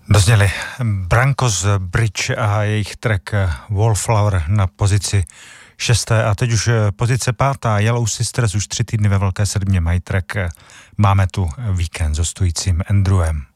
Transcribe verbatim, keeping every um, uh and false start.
Dozněli Brankos Bridge a jejich track Wallflower na pozici šesté a teď už pozice pátá. Yellow Sisters už tři týdny ve velké sedmě mají track Máme tu víkend s hostujícím Andrewem.